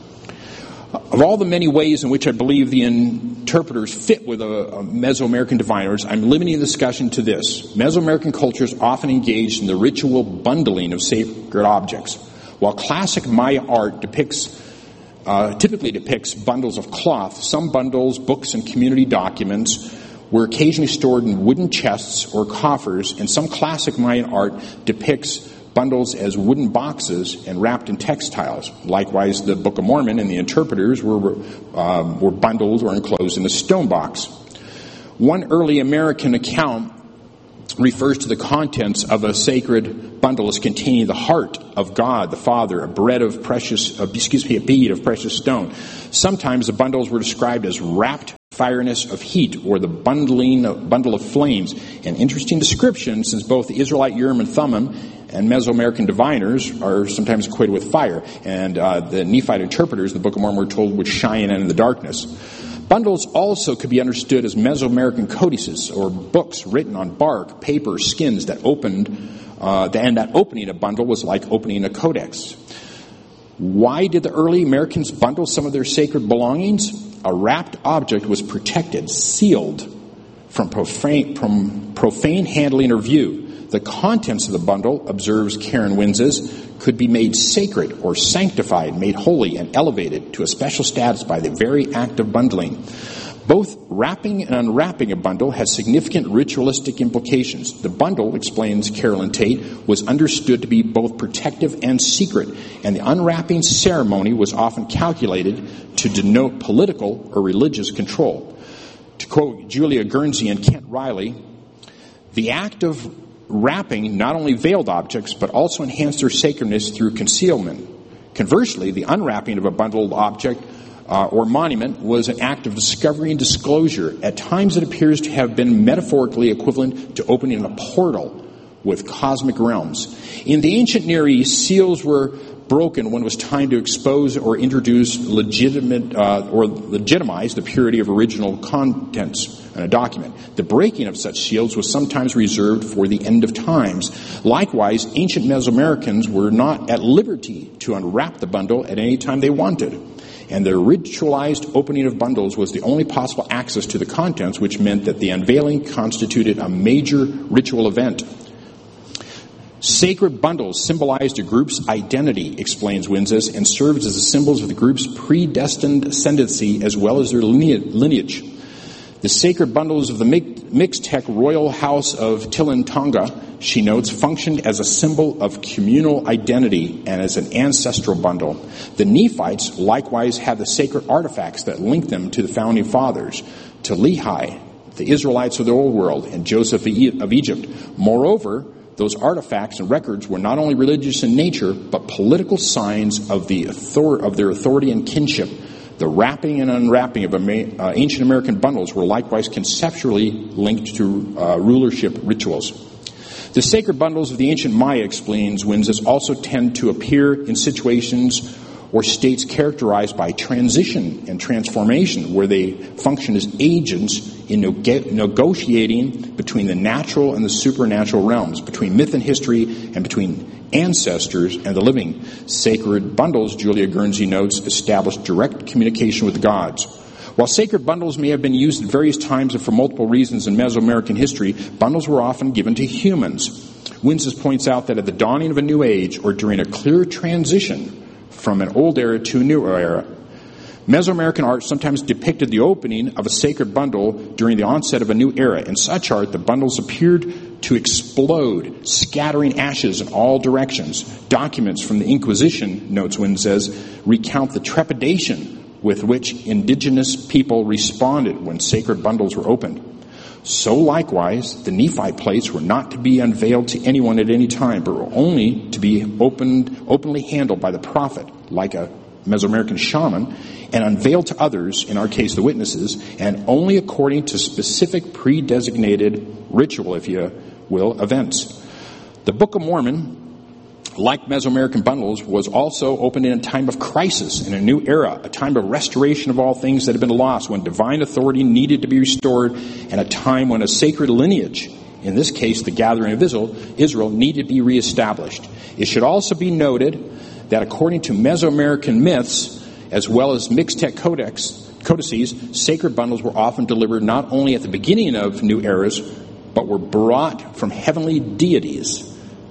Of all the many ways in which I believe the interpreters fit with a, a Mesoamerican diviners, I'm limiting the discussion to this. Mesoamerican cultures often engaged in the ritual bundling of sacred objects. While classic Maya art depicts uh, typically depicts bundles of cloth, some bundles, books, and community documents were occasionally stored in wooden chests or coffers, and some classic Mayan art depicts bundles as wooden boxes and wrapped in textiles. Likewise, the Book of Mormon and the interpreters were um, were bundled or enclosed in a stone box. One early American account refers to the contents of a sacred bundle as containing the heart of God the Father, a bread of precious, uh, excuse me, a bead of precious stone. Sometimes the bundles were described as wrapped fireness of heat, or the bundling uh, bundle of flames. An interesting description, since both the Israelite Urim and Thummim and Mesoamerican diviners are sometimes equated with fire, and uh, the Nephite interpreters in the Book of Mormon were told would shine in the darkness. Bundles also could be understood as Mesoamerican codices, or books written on bark, paper, skins that opened, uh, and that opening a bundle was like opening a codex. Why did the early Americans bundle some of their sacred belongings? A wrapped object was protected, sealed from profane, from profane handling or view. The contents of the bundle, observes Karen Winses, could be made sacred or sanctified, made holy and elevated to a special status by the very act of bundling. Both wrapping and unwrapping a bundle has significant ritualistic implications. The bundle, explains Carolyn Tate, was understood to be both protective and secret, and the unwrapping ceremony was often calculated to denote political or religious control. To quote Julia Guernsey and Kent Riley, the act of wrapping not only veiled objects, but also enhanced their sacredness through concealment. Conversely, the unwrapping of a bundled object uh, or monument was an act of discovery and disclosure. At times it appears to have been metaphorically equivalent to opening a portal with cosmic realms. In the ancient Near East, seals were broken when it was time to expose or introduce legitimate uh, or legitimize the purity of original contents in a document. The breaking of such seals was sometimes reserved for the end of times. Likewise, ancient Mesoamericans were not at liberty to unwrap the bundle at any time they wanted, and the ritualized opening of bundles was the only possible access to the contents, which meant that the unveiling constituted a major ritual event. Sacred bundles symbolized a group's identity, explains Winses, and served as the symbols of the group's predestined ascendancy as well as their lineage. The sacred bundles of the Mixtec royal house of Tilintonga, she notes, functioned as a symbol of communal identity and as an ancestral bundle. The Nephites likewise had the sacred artifacts that linked them to the founding fathers, to Lehi, the Israelites of the Old World, and Joseph of Egypt. Moreover, those artifacts and records were not only religious in nature, but political signs of the author- of their authority and kinship. The wrapping and unwrapping of uh, ancient American bundles were likewise conceptually linked to uh, rulership rituals. The sacred bundles of the ancient Maya, explains Winses, also tend to appear in situations or states characterized by transition and transformation, where they function as agents in negotiating between the natural and the supernatural realms, between myth and history, and between ancestors and the living. Sacred bundles, Julia Guernsey notes, establish direct communication with the gods. While sacred bundles may have been used at various times and for multiple reasons in Mesoamerican history, bundles were often given to humans. Winses points out that at the dawning of a new age, or during a clear transition from an old era to a new era, Mesoamerican art sometimes depicted the opening of a sacred bundle during the onset of a new era. In such art, the bundles appeared to explode, scattering ashes in all directions. Documents from the Inquisition, notes Winses, recount the trepidation with which indigenous people responded when sacred bundles were opened. So likewise, the Nephite plates were not to be unveiled to anyone at any time, but were only to be opened, openly handled by the prophet, like a Mesoamerican shaman, and unveiled to others, in our case the witnesses, and only according to specific pre-designated ritual, if you will, events. The Book of Mormon, like Mesoamerican bundles, was also opened in a time of crisis, in a new era, a time of restoration of all things that had been lost, when divine authority needed to be restored, and a time when a sacred lineage, in this case the gathering of Israel, Israel needed to be reestablished. It should also be noted that according to Mesoamerican myths, as well as Mixtec codex, codices, sacred bundles were often delivered not only at the beginning of new eras, but were brought from heavenly deities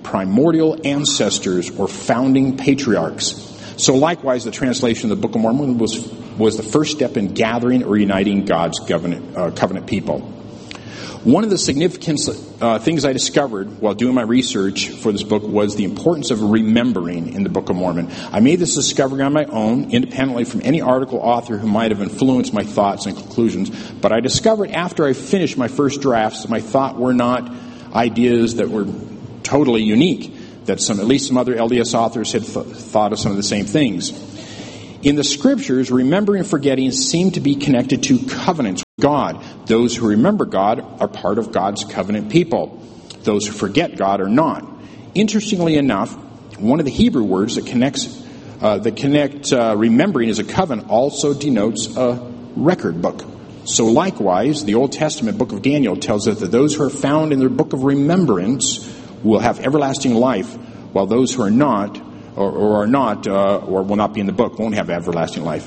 primordial ancestors or founding patriarchs. So likewise, the translation of the Book of Mormon was was the first step in gathering or uniting God's covenant, uh, covenant people. One of the significant uh, things I discovered while doing my research for this book was the importance of remembering in the Book of Mormon. I made this discovery on my own, independently from any article author who might have influenced my thoughts and conclusions, but I discovered after I finished my first drafts that my thoughts were not ideas that were totally unique, that some, at least some other L D S authors had th- thought of some of the same things. In the scriptures, remembering and forgetting seem to be connected to covenants with God. Those who remember God are part of God's covenant people. Those who forget God are not. Interestingly enough, one of the Hebrew words that connects uh, that connect uh, remembering as a covenant also denotes a record book. So likewise, the Old Testament book of Daniel tells us that those who are found in their book of remembrance will have everlasting life, while those who are not Or, or are not, uh, or will not be in the book, won't have everlasting life.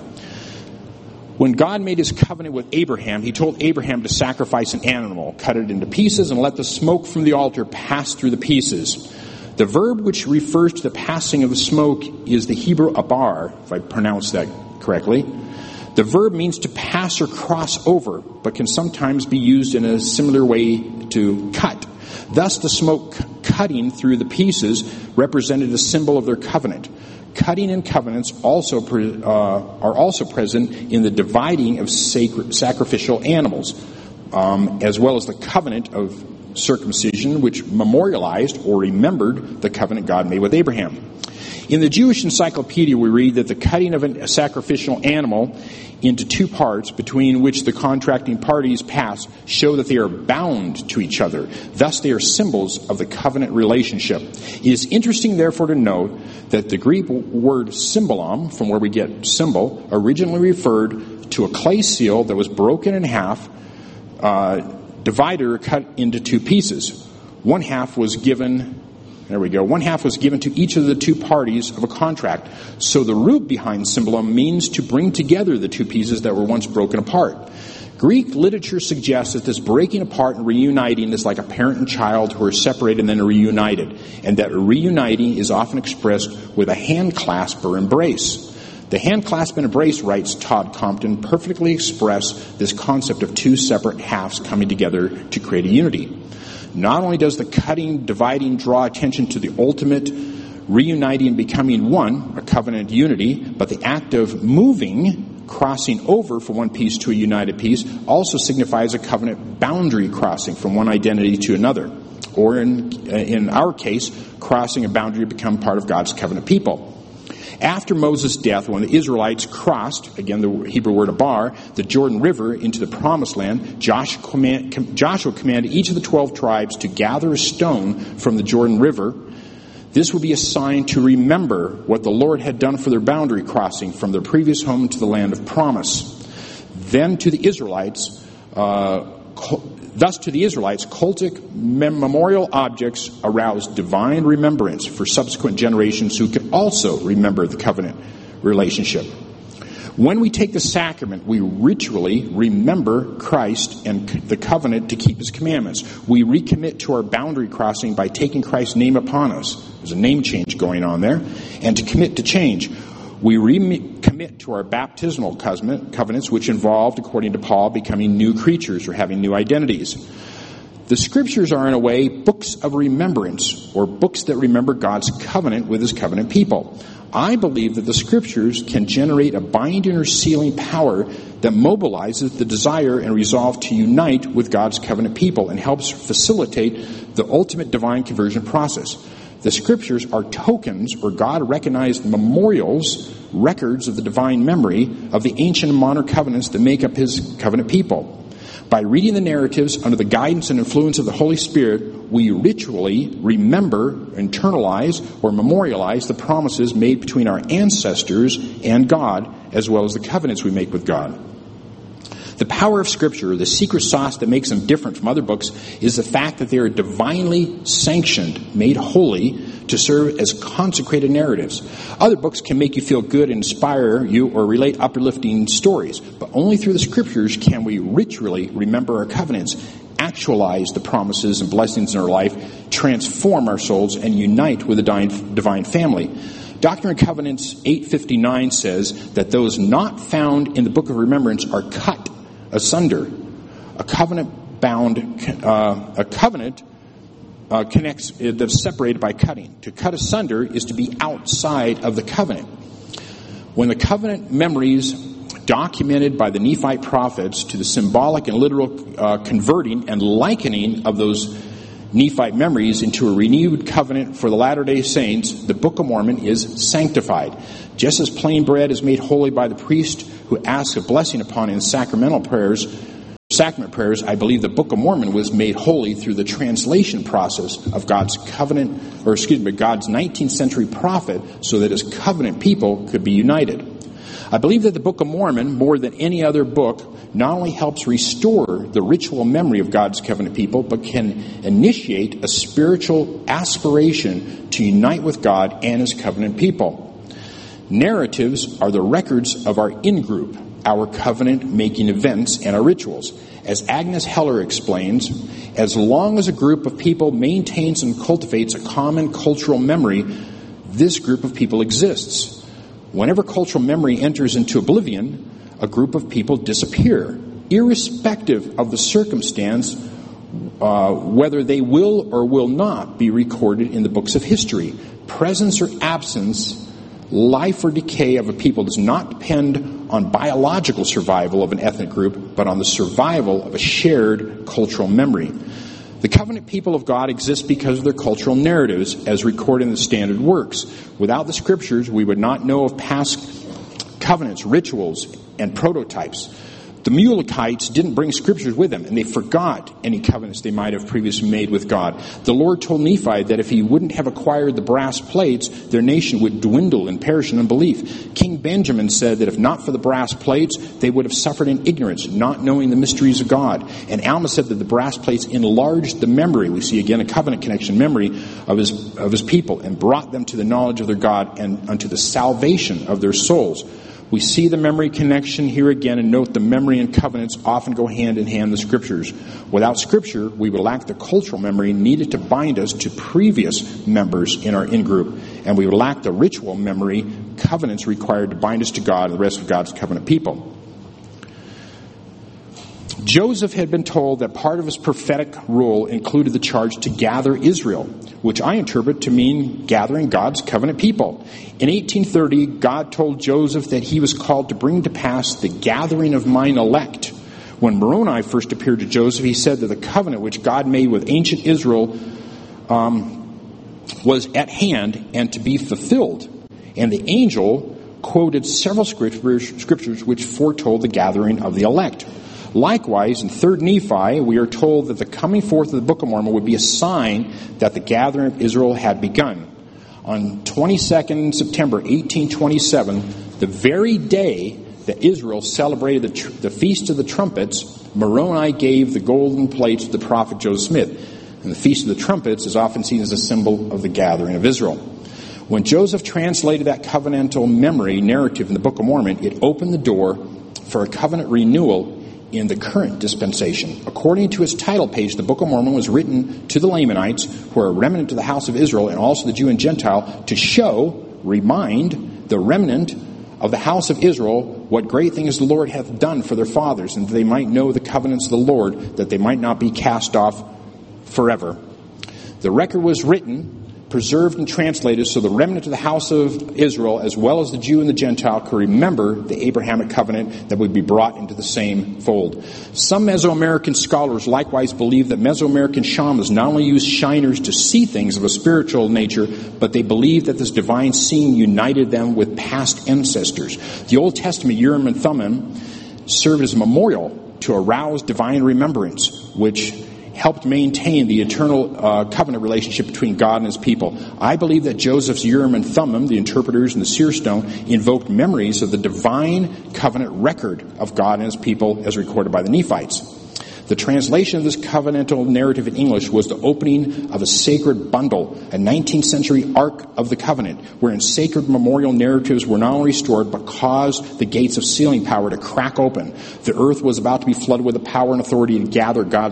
When God made his covenant with Abraham, he told Abraham to sacrifice an animal, cut it into pieces, and let the smoke from the altar pass through the pieces. The verb which refers to the passing of the smoke is the Hebrew abar, if I pronounce that correctly. The verb means to pass or cross over, but can sometimes be used in a similar way to cut. Thus, the smoke cutting through the pieces represented a symbol of their covenant. Cutting and covenants also pre, uh, are also present in the dividing of sacred, sacrificial animals, um, as well as the covenant of circumcision, which memorialized or remembered the covenant God made with Abraham. In the Jewish Encyclopedia, we read that the cutting of a sacrificial animal into two parts, between which the contracting parties pass, show that they are bound to each other. Thus, they are symbols of the covenant relationship. It is interesting, therefore, to note that the Greek word symbolon, from where we get symbol, originally referred to a clay seal that was broken in half, uh, divided or cut into two pieces. One half was given... There we go. One half was given to each of the two parties of a contract. So the root behind symbolon means to bring together the two pieces that were once broken apart. Greek literature suggests that this breaking apart and reuniting is like a parent and child who are separated and then reunited, and that reuniting is often expressed with a hand clasp or embrace. The hand clasp and embrace, writes Todd Compton, perfectly express this concept of two separate halves coming together to create a unity. Not only does the cutting, dividing draw attention to the ultimate reuniting and becoming one, a covenant unity, but the act of moving, crossing over from one piece to a united piece, also signifies a covenant boundary crossing from one identity to another. Or in, in our case, crossing a boundary to become part of God's covenant people. After Moses' death, when the Israelites crossed, again the Hebrew word abar, the Jordan River into the Promised Land, Joshua, command, Joshua commanded each of the twelve tribes to gather a stone from the Jordan River. This would be a sign to remember what the Lord had done for their boundary crossing from their previous home to the land of promise. Then to the Israelites, uh, Thus, to the Israelites, cultic memorial objects aroused divine remembrance for subsequent generations who could also remember the covenant relationship. When we take the sacrament, we ritually remember Christ and the covenant to keep his commandments. We recommit to our boundary crossing by taking Christ's name upon us. There's a name change going on there. And to commit to change. We recommit to our baptismal covenants, which involved, according to Paul, becoming new creatures or having new identities. The scriptures are, in a way, books of remembrance, or books that remember God's covenant with his covenant people. I believe that the scriptures can generate a binding or sealing power that mobilizes the desire and resolve to unite with God's covenant people and helps facilitate the ultimate divine conversion process. The scriptures are tokens or God-recognized memorials, records of the divine memory of the ancient and modern covenants that make up his covenant people. By reading the narratives under the guidance and influence of the Holy Spirit, we ritually remember, internalize, or memorialize the promises made between our ancestors and God, as well as the covenants we make with God. The power of Scripture, the secret sauce that makes them different from other books, is the fact that they are divinely sanctioned, made holy, to serve as consecrated narratives. Other books can make you feel good and inspire you or relate uplifting stories, but only through the Scriptures can we ritually remember our covenants, actualize the promises and blessings in our life, transform our souls, and unite with the divine family. Doctrine and Covenants eight fifty-nine says that those not found in the Book of Remembrance are cut asunder. A covenant bound, uh, a covenant uh, connects, uh, that's separated by cutting. To cut asunder is to be outside of the covenant. When the covenant memories documented by the Nephite prophets to the symbolic and literal uh, converting and likening of those Nephite memories into a renewed covenant for the Latter-day Saints, the Book of Mormon is sanctified. Just as plain bread is made holy by the priest who asks a blessing upon it in sacramental prayers, sacrament prayers, I believe the Book of Mormon was made holy through the translation process of God's covenant, or excuse me, God's nineteenth century prophet, so that his covenant people could be united. I believe that the Book of Mormon, more than any other book, not only helps restore the ritual memory of God's covenant people, but can initiate a spiritual aspiration to unite with God and his covenant people. Narratives are the records of our in-group, our covenant-making events, and our rituals. As Agnes Heller explains, as long as a group of people maintains and cultivates a common cultural memory, this group of people exists. Whenever cultural memory enters into oblivion, a group of people disappear, irrespective of the circumstance, uh, whether they will or will not be recorded in the books of history. Presence or absence, life or decay of a people does not depend on biological survival of an ethnic group, but on the survival of a shared cultural memory. The covenant people of God exist because of their cultural narratives as recorded in the standard works. Without the scriptures, we would not know of past covenants, rituals, and prototypes. The Mulekites didn't bring scriptures with them, and they forgot any covenants they might have previously made with God. The Lord told Nephi that if he wouldn't have acquired the brass plates, their nation would dwindle and perish in unbelief. King Benjamin said that if not for the brass plates, they would have suffered in ignorance, not knowing the mysteries of God. And Alma said that the brass plates enlarged the memory, we see again a covenant connection, memory of his, of his people, and brought them to the knowledge of their God and unto the salvation of their souls. We see the memory connection here again, and note the memory and covenants often go hand in hand in the scriptures. Without scripture, we would lack the cultural memory needed to bind us to previous members in our in-group, and we would lack the ritual memory, covenants required to bind us to God and the rest of God's covenant people. Joseph had been told that part of his prophetic role included the charge to gather Israel, which I interpret to mean gathering God's covenant people. In eighteen thirty, God told Joseph that he was called to bring to pass the gathering of mine elect. When Moroni first appeared to Joseph, he said that the covenant which God made with ancient Israel um, was at hand and to be fulfilled. And the angel quoted several scriptures, scriptures which foretold the gathering of the elect. Likewise, in Third Nephi, we are told that the coming forth of the Book of Mormon would be a sign that the gathering of Israel had begun. On twenty-second September eighteen twenty-seven, the very day that Israel celebrated the, tr- the Feast of the Trumpets, Moroni gave the golden plates to the prophet Joseph Smith. And the Feast of the Trumpets is often seen as a symbol of the gathering of Israel. When Joseph translated that covenantal memory narrative in the Book of Mormon, it opened the door for a covenant renewal in the current dispensation. According to its title page, the Book of Mormon was written to the Lamanites, who are a remnant of the house of Israel, and also the Jew and Gentile, to show, remind the remnant of the house of Israel what great things the Lord hath done for their fathers, and that they might know the covenants of the Lord, that they might not be cast off forever. The record was written, preserved, and translated so the remnant of the house of Israel, as well as the Jew and the Gentile, could remember the Abrahamic covenant that would be brought into the same fold. Some Mesoamerican scholars likewise believe that Mesoamerican shamans not only use shiners to see things of a spiritual nature, but they believe that this divine seeing united them with past ancestors. The Old Testament Urim and Thummim served as a memorial to arouse divine remembrance, which helped maintain the eternal uh, covenant relationship between God and his people. I believe that Joseph's Urim and Thummim, the interpreters and the seer stone, invoked memories of the divine covenant record of God and his people as recorded by the Nephites. The translation of this covenantal narrative in English was the opening of a sacred bundle, a nineteenth century Ark of the Covenant, wherein sacred memorial narratives were not only restored, but caused the gates of sealing power to crack open. The earth was about to be flooded with the power and authority to gather God's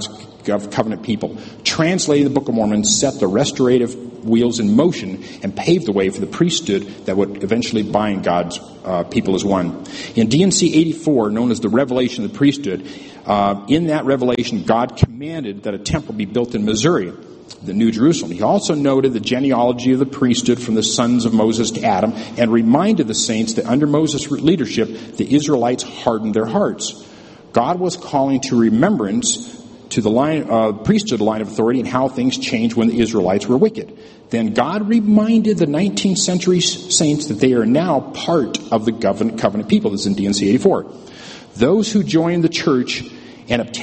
covenant people. Translating the Book of Mormon set the restorative wheels in motion and paved the way for the priesthood that would eventually bind God's uh, people as one. In D and C eighty-four, known as the Revelation of the Priesthood, uh, in that revelation, God commanded that a temple be built in Missouri, the New Jerusalem. He also noted the genealogy of the priesthood from the sons of Moses to Adam and reminded the saints that under Moses' leadership, the Israelites hardened their hearts. God was calling to remembrance to the line, uh, priesthood line of authority and how things changed when the Israelites were wicked. Then God reminded the nineteenth century saints that they are now part of the covenant, covenant people. This is in D and C eighty-four. Those who joined the church and obtained